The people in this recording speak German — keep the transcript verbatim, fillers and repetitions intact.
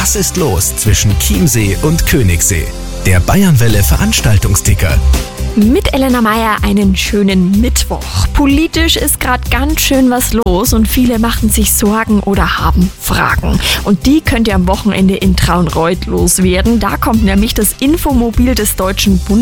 Was ist los zwischen Chiemsee und Königssee? Der Bayernwelle Veranstaltungsticker. Mit Elena Meyer einen schönen Mittwoch. Politisch ist gerade ganz schön was los und viele machen sich Sorgen oder haben Fragen. Und die könnt ihr am Wochenende in Traunreut loswerden. Da kommt nämlich das Infomobil des Deutschen Bundes